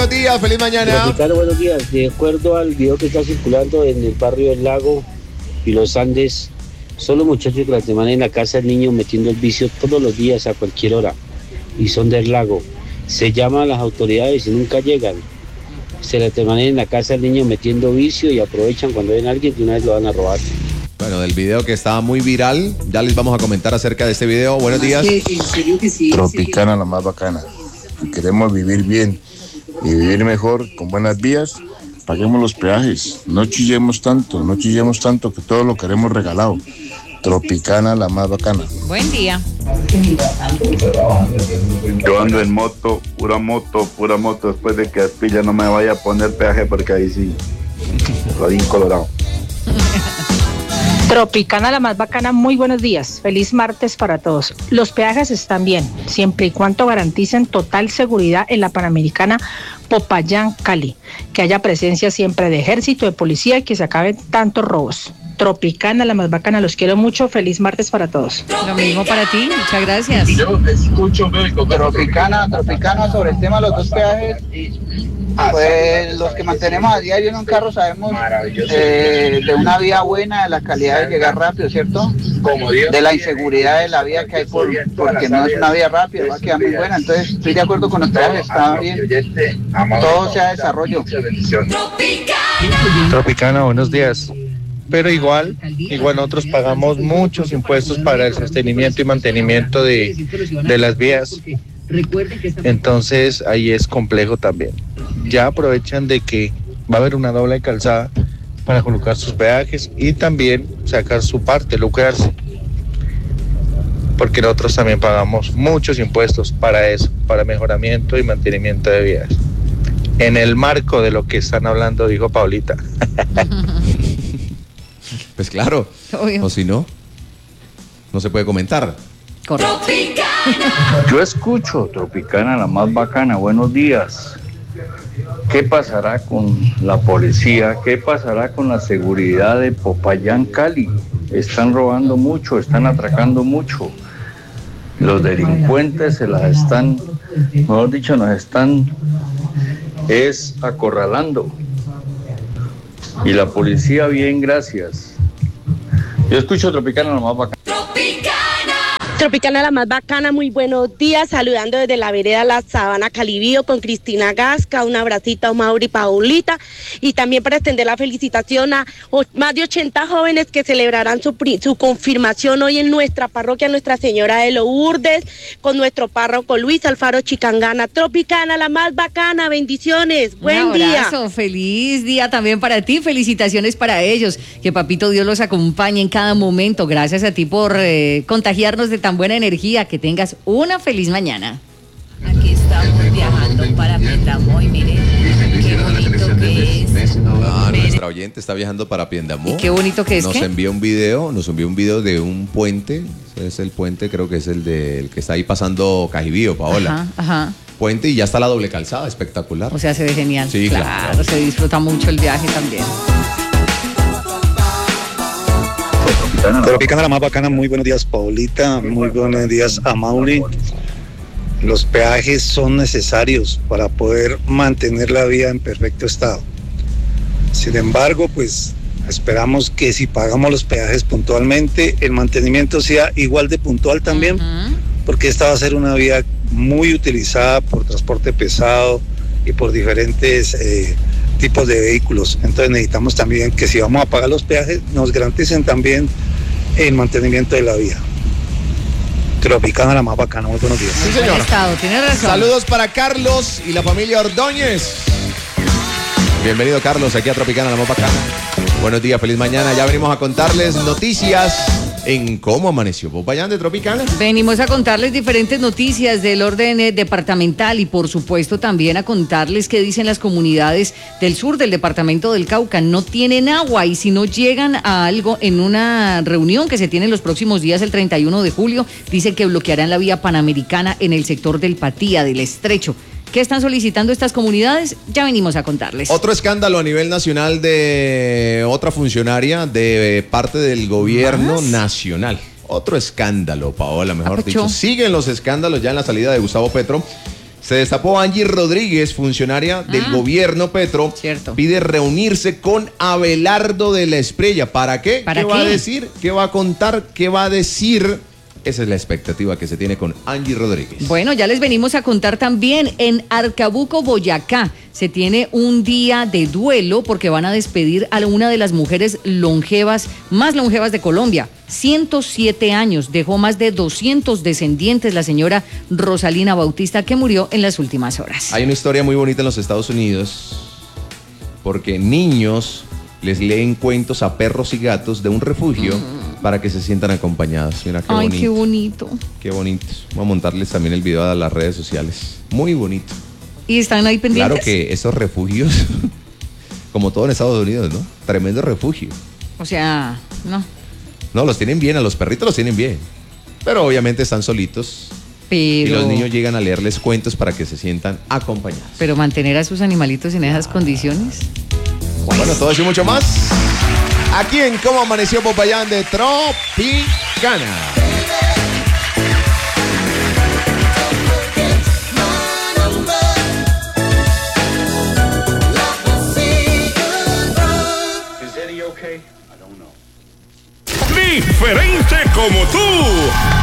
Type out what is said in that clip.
buenos días, feliz mañana. Ricardo, buenos días. De acuerdo al video que está circulando en el barrio del Lago y los Andes, son los muchachos que la semana en la casa del niño metiendo el vicio todos los días a cualquier hora. Y son del Lago. Se llaman a las autoridades y nunca llegan. Se la semana en la casa del niño metiendo vicio y aprovechan cuando ven a alguien que una vez lo van a robar. Bueno, del video que estaba muy viral, ya les vamos a comentar acerca de este video. Buenos días. Tropicana, la más bacana. Si queremos vivir bien y vivir mejor con buenas vías, paguemos los peajes. No chillemos tanto que todo lo queremos regalado. Tropicana, la más bacana. Buen día. Yo ando en moto, pura moto, después de que Aspilla no me vaya a poner peaje porque ahí sí, Rodín Colorado. Tropicana, la más bacana, muy buenos días. Feliz martes para todos. Los peajes están bien, siempre y cuando garanticen total seguridad en la Panamericana Popayán-Cali. Que haya presencia siempre de ejército, de policía y que se acaben tantos robos. Tropicana, la más bacana, los quiero mucho. Feliz martes para todos. Lo mismo para ti, muchas gracias. Yo escucho Tropicana sobre el tema de los dos peajes. Pues los que mantenemos a diario en un carro sabemos de una vía buena, de la calidad de llegar rápido, ¿cierto? De la inseguridad de la vía que hay porque no es una vía rápida, va a quedar muy buena. Entonces estoy de acuerdo con los peajes, está bien. Todo sea desarrollo. Tropicana, buenos días. Pero igual nosotros pagamos muchos impuestos para el sostenimiento y mantenimiento de las vías. Entonces ahí es complejo también. Ya aprovechan de que va a haber una doble calzada para colocar sus peajes y también sacar su parte, lucrarse. Porque nosotros también pagamos muchos impuestos para eso, para mejoramiento y mantenimiento de vías. En el marco de lo que están hablando, dijo Paulita. Pues claro, Obvio. o si no, no se puede comentar. Correcto. Yo escucho Tropicana, la más bacana, buenos días. ¿Qué pasará con la policía? ¿Qué pasará con la seguridad de Popayán, Cali? Están robando mucho, están atracando mucho. Los delincuentes se las están, mejor dicho, nos están acorralando. Y la policía, bien, gracias. Yo escucho Tropicana, la más bacana. Tropicana, la más bacana, muy buenos días, saludando desde la vereda La Sabana, Calibío, con Cristina Gasca, un abracito a Mauri y Paulita, y también para extender la felicitación a más de 80 jóvenes que celebrarán su confirmación hoy en nuestra parroquia Nuestra Señora de Lourdes, con nuestro párroco Luis Alfaro Chicangana. Tropicana, la más bacana, bendiciones, buen día. Feliz día también para ti, felicitaciones para ellos, que Papito Dios los acompañe en cada momento. Gracias a ti por contagiarnos de tan buena energía, que tengas una feliz mañana. Aquí estamos viajando para Piendamó y miren qué bonito que es. Nuestra oyente está viajando para Piendamó. ¿Y qué bonito que es? Nos envió un video de un puente. Ese es el puente, creo que es el que está ahí pasando Cajibío, Paola. Ajá. Puente y ya está la doble calzada, espectacular. O sea, se ve genial. Sí, claro. Se disfruta mucho el viaje también. Tropicana, la más bacana, muy buenos días Paulita, muy buenos días a Mauri. Los peajes son necesarios para poder mantener la vía en perfecto estado. Sin embargo, pues esperamos que si pagamos los peajes puntualmente, el mantenimiento sea igual de puntual también, porque esta va a ser una vía muy utilizada por transporte pesado y por diferentes tipos de vehículos. Entonces necesitamos también que si vamos a pagar los peajes, nos garanticen también el mantenimiento de la vía. Tropicana, la más bacana, muy buenos días. Sí, señor. Tiene razón. Saludos para Carlos y la familia Ordóñez. Bienvenido, Carlos, aquí a Tropicana, la más bacana. Buenos días, feliz mañana. Ya venimos a contarles noticias en cómo amaneció Popayán de Tropicana. Venimos a contarles diferentes noticias del orden departamental y por supuesto también a contarles qué dicen las comunidades del sur del departamento del Cauca. No tienen agua y si no llegan a algo en una reunión que se tiene en los próximos días, el 31 de julio, dicen que bloquearán la vía panamericana en el sector del Patía, del Estrecho. ¿Qué están solicitando estas comunidades? Ya venimos a contarles. Otro escándalo a nivel nacional de otra funcionaria de parte del gobierno nacional. Otro escándalo, Paola, mejor dicho. Siguen los escándalos ya en la salida de Gustavo Petro. Se destapó Angie Rodríguez, funcionaria del gobierno Petro. Cierto. Pide reunirse con Abelardo de la Espriella. ¿Para qué? ¿Para ¿Qué qué? va a decir? ¿Qué va a contar? ¿Qué va a decir? Esa es la expectativa que se tiene con Angie Rodríguez. Bueno, ya les venimos a contar también, en Arcabuco, Boyacá, se tiene un día de duelo porque van a despedir a una de las mujeres longevas, más longevas de Colombia. 107 años, dejó más de 200 descendientes la señora Rosalina Bautista, que murió en las últimas horas. Hay una historia muy bonita en los Estados Unidos porque niños les leen cuentos a perros y gatos de un refugio para que se sientan acompañados. Mira qué bonito. Ay, qué bonito. Qué bonito. Voy a montarles también el video a las redes sociales. Muy bonito. ¿Y están ahí pendientes? Claro que esos refugios, como todo en Estados Unidos, ¿no? Tremendo refugio. O sea, no. No, los tienen bien, a los perritos los tienen bien. Pero obviamente están solitos. Y los niños llegan a leerles cuentos para que se sientan acompañados. Pero mantener a sus animalitos en esas condiciones. Bueno, todo eso y mucho más. Aquí en Cómo Amaneció Popayán de Tropicana. Diferente como tú.